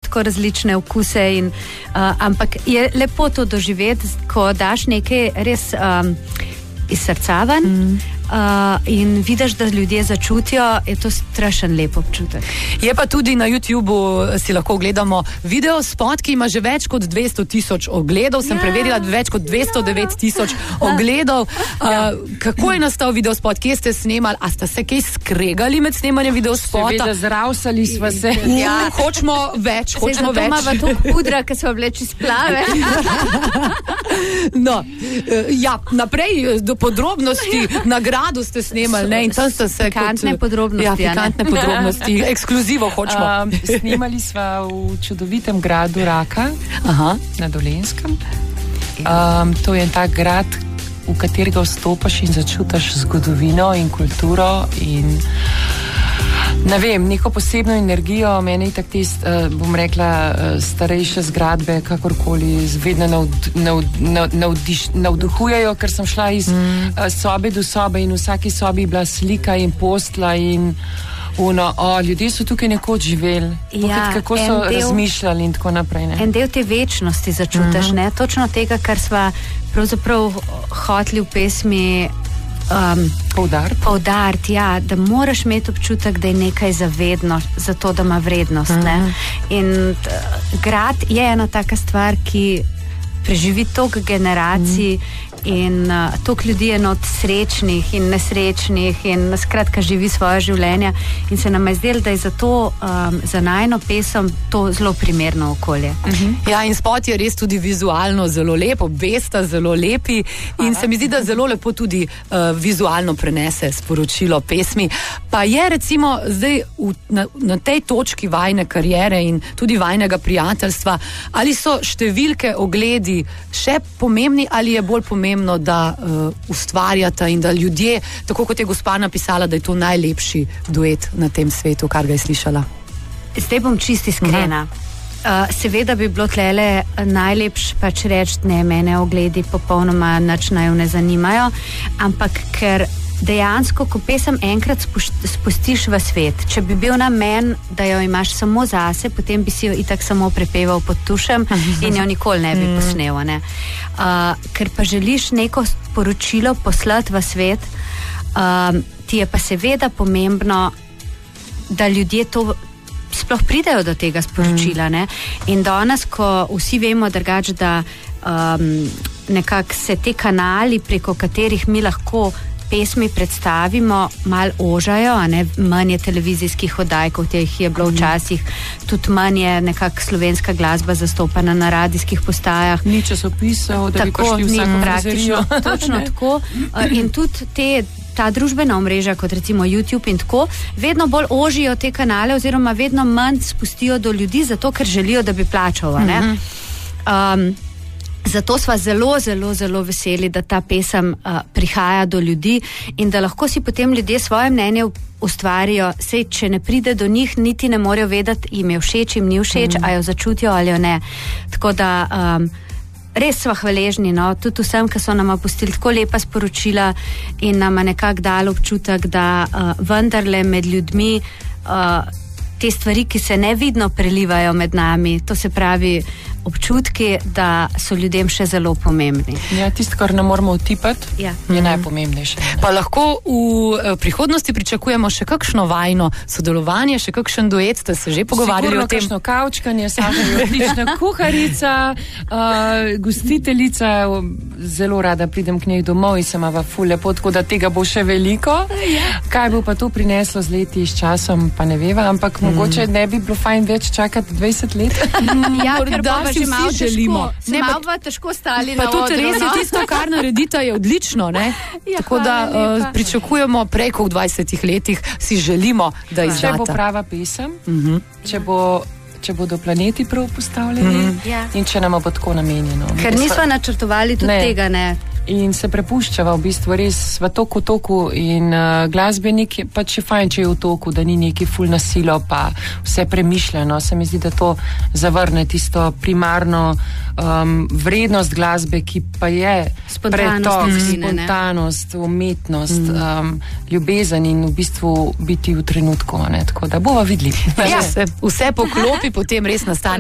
tako različne okuse ampak je lepo to doživeti, ko daš nekaj res iz srca ven in vidiš, da ljudje začutijo, je to strašen lep občutek. Je pa tudi na YouTubeu si lahko ogledamo video spot, ki ima že več kot 200,000 ogledov, sem preverila več kot 209,000 ogledov. Kako je nastal video spot, kje ste snemali, a ste se kaj skregali med snemanjem video spota? Seveda, zravsali smo se. Hočemo več. Zato imava toliko pudra, ker smo bile čist plave. No, naprej do podrobnosti, nagradu ste snemali, ne, in tam ste se pikantne podrobnosti. Ja, pikantne podrobnosti, ekskluzivo hočemo. Snemali sva v čudovitem gradu Raka, na Dolenjskem. To je tak grad, v katerega vstopaš in začutiš zgodovino in kulturo in ne vem, neko posebno energijo. Meni je tak bom rekla, starejše zgradbe, kakorkoli, vedno navduhujejo, ker sem šla iz sobe do sobe in v vsaki sobi bila slika in postla in ljudje so tukaj nekoč živeli, kako so razmišljali in tako naprej. Ne? En del te večnosti začutiš, ne? Točno tega, kar sva pravzaprav hoteli v pesmi poudariti, da moraš imeti občutek, da je nekaj zavedno, zato da ima vrednost. Ne? In grad je ena taka stvar, ki preživi toliko generacij in toliko ljudi je not srečnih in nesrečnih in skratka živi svoje življenje in se nam je zdelo, da je zato za najino pesem to zelo primerno okolje. Ja, in spot je res tudi vizualno zelo lep, obvesta zelo lepi in se mi zdi, da zelo lepo tudi vizualno prenese sporočilo pesmi. Pa je recimo zdaj na tej točki vajne kariere in tudi vajnega prijateljstva, ali so številke, ogledi še pomembni ali je bolj pomembno, da ustvarjata in da ljudje, tako kot je gospa napisala, da je to najlepši duet na tem svetu, kar ga je slišala? Zdaj bom čisto iskrena. Seveda bi bilo tlele najlepš pač reči, ne, mene ogledi popolnoma nič naju ne zanimajo, ampak ker dejansko, ko pesem enkrat spustiš v svet, če bi bil namen, da jo imaš samo zase, potem bi si jo itak samo prepeval pod tušem in jo nikoli ne bi posnel. Ne? Ker pa želiš neko sporočilo poslati v svet, ti je pa seveda pomembno, da ljudje to sploh pridejo do tega sporočila. Ne? In danes, ko vsi vemo drugače, da nekako se te kanali, preko katerih mi lahko pesmi predstavimo, malo ožajo, manj je televizijskih oddaj, kot jih je bilo včasih, tudi manj je nekako slovenska glasba zastopana na radijskih postajah. Ni časopisov, da bi prišli vsako frizerijo. Točno tako. In tudi ta družbena omrežja, kot recimo YouTube in tako, vedno bolj ožijo te kanale oziroma vedno manj spustijo do ljudi, zato ker želijo, da bi plačal. Zato sva zelo, zelo, zelo veseli, da ta pesem prihaja do ljudi in da lahko si potem ljudje svoje mnenje ustvarijo, sej če ne pride do njih, niti ne morejo vedeti, jim je všeč, jim ni všeč, a jo začutijo ali jo ne. Tako da res sva hvaležni, tudi vsem, ki so nama pustili tako lepa sporočila in nama nekako dali občutek, da vendarle med ljudmi te stvari, ki se nevidno prelivajo med nami, to se pravi občutki, da so ljudem še zelo pomembni. Ja, tisto, kar ne moramo utipati, je najpomembnejše. Pa lahko v prihodnosti pričakujemo še kakšno vajno sodelovanje, še kakšen duet, ste se že pogovarjali o tem? Sigurno kakšno kavčkanje, Saša je odlična kuharica, gostiteljica, zelo rada pridem k njej domov in se imava ful lepo, tako da tega bo še veliko. Kaj bo pa to prineslo z leti, s časom, pa ne veva, ampak mogoče ne bi bilo fajn več čakati 20 let. Ja, ker pa si vsi želimo. Se malo pa težko stali na odru. Pa tudi res je tisto, kar naredita, je odlično, ne? Tako da pričakujemo prej kot v 20 letih, si želimo, da izdata. Če bo prava pesem, če bodo planeti prav postavljeni in če nam bo tako namenjeno. Ker nismo načrtovali tudi tega, ne? In se prepuščava v bistvu res v toku in glasbenik je pač fajn, če je v toku, da ni neki ful nasilo pa vse premišljeno. Se mi zdi, da to zavrne tisto primarno vrednost glasbe, ki pa je pretok, spontanost, umetnost, ljubezen in v bistvu biti v trenutku. Tako da bova videli. Vse poklopi, potem res nastane